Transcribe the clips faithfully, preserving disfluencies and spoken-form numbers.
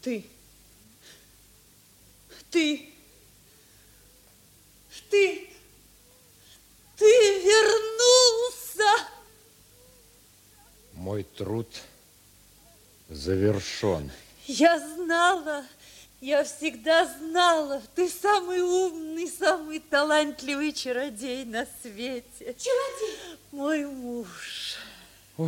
Ты, ты, ты, ты вернулся. Мой труд завершен. Я знала, я всегда знала, ты самый умный, самый талантливый чародей на свете. Чародей? Мой муж. Ох.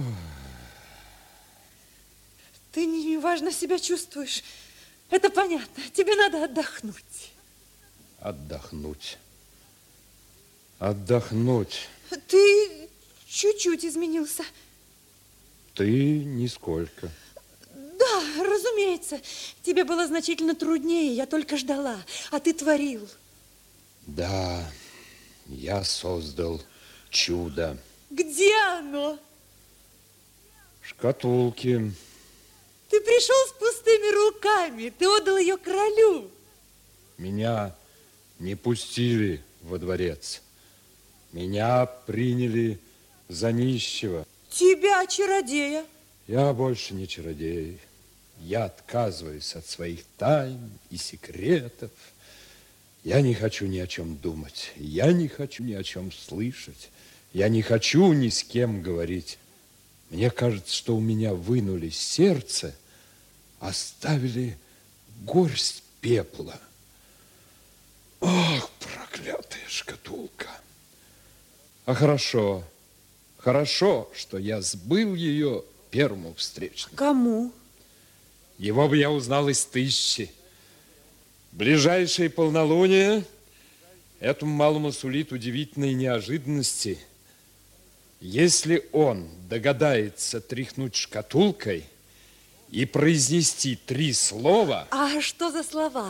Ты неважно себя чувствуешь. Это понятно. Тебе надо отдохнуть. Отдохнуть. Отдохнуть. Ты чуть-чуть изменился. Ты нисколько. Да, разумеется. Тебе было значительно труднее. Я только ждала. А ты творил. Да, я создал чудо. Где оно? Шкатулки. Ты пришел с пустыми руками. Ты отдал ее королю. Меня не пустили во дворец. Меня приняли за нищего. Тебя, чародея? Я больше не чародей. Я отказываюсь от своих тайн и секретов. Я не хочу ни о чем думать. Я не хочу ни о чем слышать. Я не хочу ни с кем говорить. Мне кажется, что у меня вынули сердце, оставили горсть пепла. Ах, проклятая шкатулка! А хорошо, хорошо, что я сбыл ее первому встречному. Кому? Его бы я узнал из тысячи. Ближайшее полнолуние этому малому сулит удивительной неожиданности. Если он догадается тряхнуть шкатулкой и произнести три слова... А что за слова?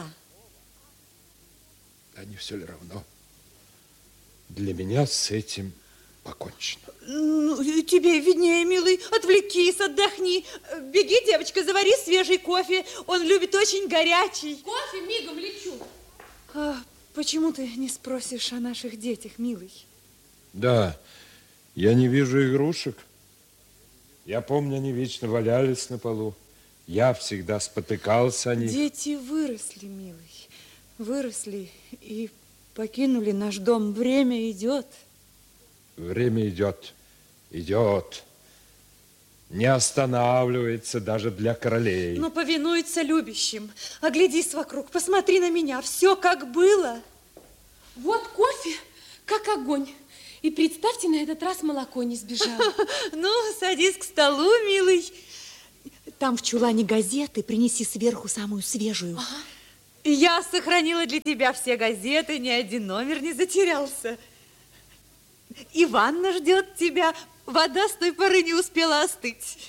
Да не все ли равно? Для меня с этим покончено. Ну, тебе виднее, милый. Отвлекись, отдохни. Беги, девочка, завари свежий кофе. Он любит очень горячий. Кофе, мигом лечу. А почему ты не спросишь о наших детях, милый? Да, я не вижу игрушек. Я помню, они вечно валялись на полу. Я всегда спотыкался о них. Дети выросли, милый. Выросли и покинули наш дом. Время идет. Время идет, идет. Не останавливается даже для королей. Но повинуется любящим. Оглядись вокруг, посмотри на меня. Все как было. Вот кофе, как огонь. И представьте, на этот раз молоко не сбежало. Ну, садись к столу, милый. Там в чулане газеты, принеси сверху самую свежую. Ага. Я сохранила для тебя все газеты, ни один номер не затерялся. И ванна ждет тебя. Вода с той поры не успела остыть.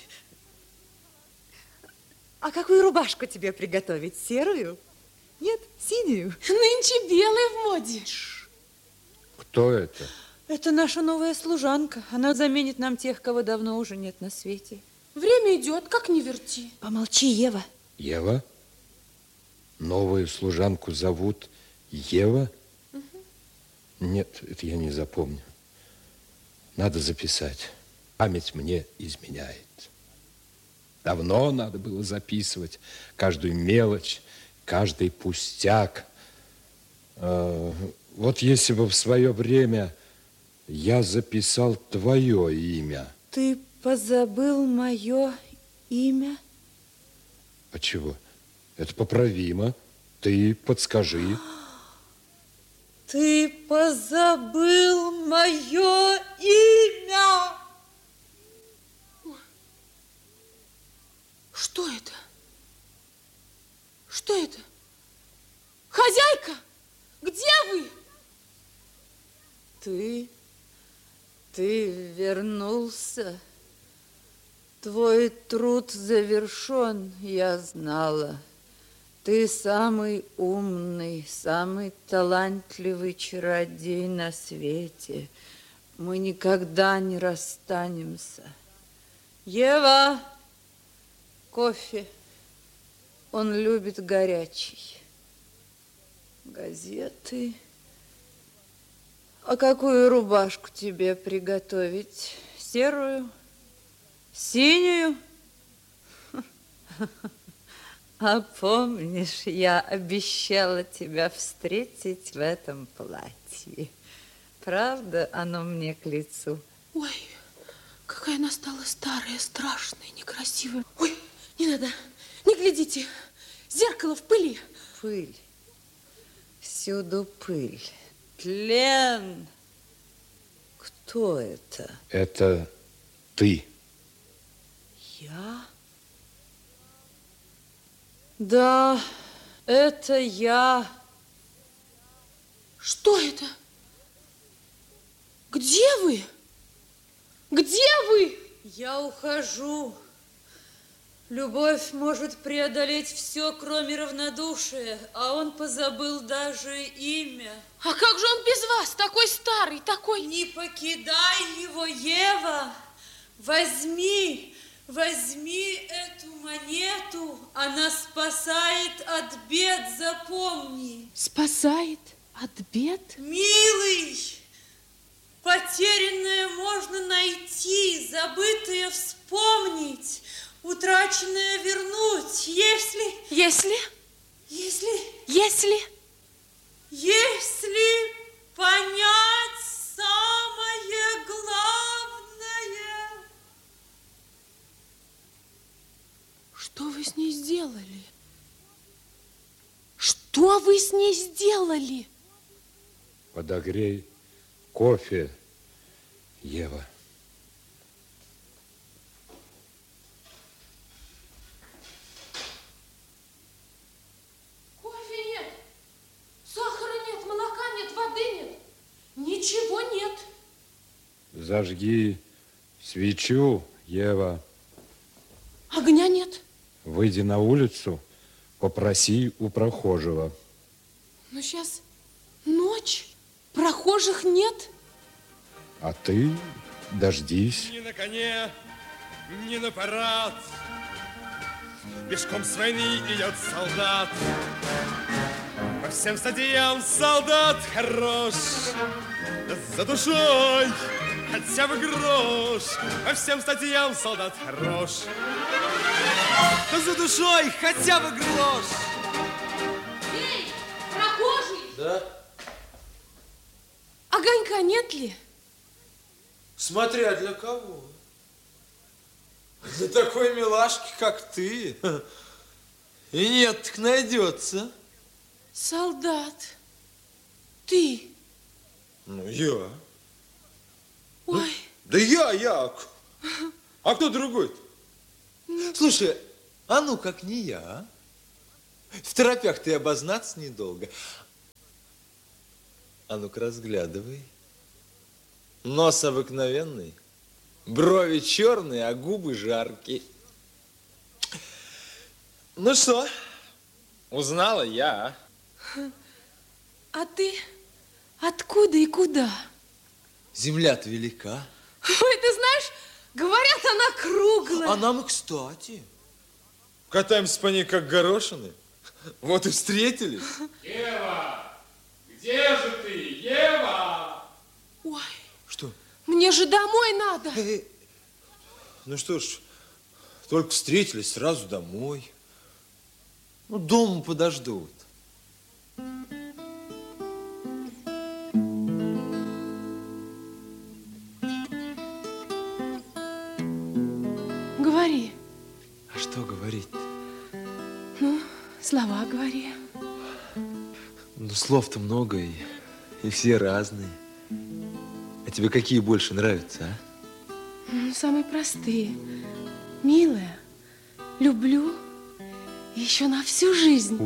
А какую рубашку тебе приготовить? Серую? Нет, синюю? Нынче белая в моде. Кто это? Это наша новая служанка. Она заменит нам тех, кого давно уже нет на свете. Время идет, как ни верти. Помолчи, Ева. Ева? Новую служанку зовут Ева? Угу. Нет, это я не запомню. Надо записать. Память мне изменяет. Давно надо было записывать каждую мелочь, каждый пустяк. А, вот если бы в свое время я записал твое имя. Ты позабыл мое имя? А чего? Это поправимо. Ты подскажи. Ты позабыл мое имя. Что это? Что это? Хозяйка, где вы? Ты, ты вернулся. Твой труд завершен, я знала. Ты самый умный, самый талантливый чародей на свете. Мы никогда не расстанемся. Ева, кофе. Он любит горячий. Газеты. А какую рубашку тебе приготовить? Серую? Синюю? А помнишь, я обещала тебя встретить в этом платье? Правда, оно мне к лицу? Ой, какая она стала старая, страшная, некрасивая. Ой, не надо, не глядите. Зеркало в пыли. Пыль. Всюду пыль. Тлен. Кто это? Это ты. Я? Да, это я. Что это? Где вы? Где вы? Я ухожу. Любовь может преодолеть все, кроме равнодушия, а он позабыл даже имя. А как же он без вас, такой старый, такой... Не покидай его, Ева. Возьми, возьми эту монету. Она спасает от бед, запомни. Спасает от бед? Милый, потерянное можно найти, забытое вспомнить, утраченное вернуть, если... Если? Если... Если? Если понять самое главное. Что вы с ней сделали? Что вы с ней сделали? Подогрей кофе, Ева. Кофе нет, сахара нет, молока нет, воды нет. Ничего нет. Зажги свечу, Ева. Огня нет. Выйди на улицу, попроси у прохожего. Но сейчас ночь, прохожих нет. А ты дождись. Ни на коне, ни на парад. Пешком с войны идет солдат. По всем статьям солдат хорош. Да за душой хотя бы грош. По всем статьям солдат хорош. Да за душой хотя бы грош. Эй, прохожий! Да? Огонька нет ли? Смотря для кого. Для такой милашки, как ты. И нет, так найдется. Солдат, ты. Ну, я. Ой. Да я, я. А кто другой-то? Слушай, а ну как не я. В торопях ты обознаться недолго. А ну-ка разглядывай. Нос обыкновенный, брови черные, а губы жаркие. Ну что, узнала я, а? А ты откуда и куда? Земля-то велика. Ой, ты знаешь, говорят, она круглая. А нам и кстати. Катаемся по ней, как горошины. Вот и встретились. Ева, где же ты, Ева? Ой, Что? мне же домой надо. Ну что ж, только встретились, сразу домой. Ну, дома подождут. Говори. А что говорить? Ну, слова говори. Ну, слов-то много, и, и все разные. А тебе какие больше нравятся, а? Ну, самые простые. Милая, люблю, и еще на всю жизнь.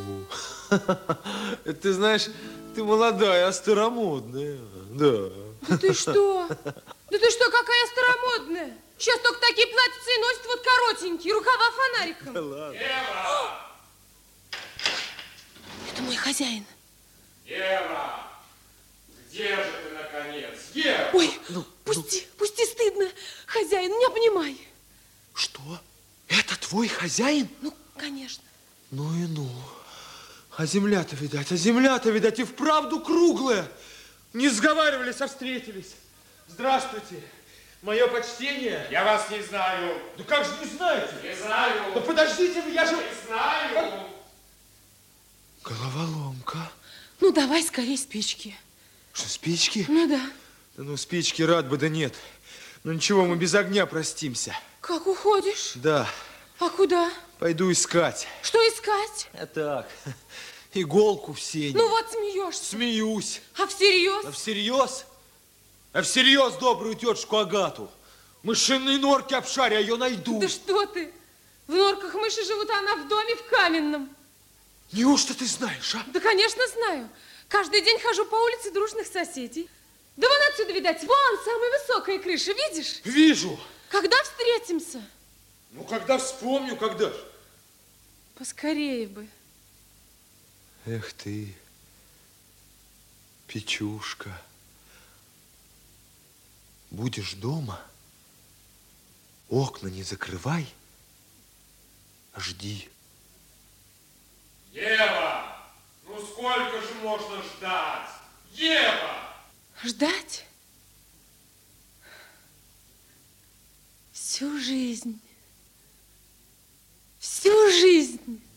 Ты знаешь, ты молодая, а старомодная. Да. Да ты что? Да ты что, какая старомодная? Сейчас только такие платьица и носят вот коротенькие, рукава фонариком. Да ладно. Ева! Это мой хозяин. Ева! Где же ты, наконец? Ева! Ой, пусти, пусти, стыдно. Хозяин, не обнимай. Что? Это твой хозяин? Ну, конечно. Ну и ну. А земля-то, видать, а земля-то, видать, и вправду круглая. Не сговаривались, а встретились. Здравствуйте. Мое почтение. Я вас не знаю. Да как же не знаете? Не знаю. Да подождите, я же... Не знаю. давай скорее спички. Что, спички? Ну да. Да ну, спички рад бы, да нет. Ну ничего, мы без огня простимся. Как уходишь? Да. А куда? Пойду искать. Что искать? А так, иголку в сене. Ну вот смеешься. Смеюсь. А всерьез? А всерьез? А всерьез добрую тетушку Агату. Мышиные норки обшарь, я ее найду. Да что ты? В норках мыши живут, а она в доме в каменном. Неужто ты знаешь, а? Да, конечно, знаю. Каждый день хожу по улице дружных соседей. Да вон отсюда, видать, вон самая высокая крыша, видишь? Вижу. Когда встретимся? Ну, когда вспомню, когда ж. Поскорее бы. Эх ты, Печушка. Будешь дома, окна не закрывай, а жди. Ева, ну сколько же можно ждать? Ева! Ждать? Всю жизнь. Всю жизнь.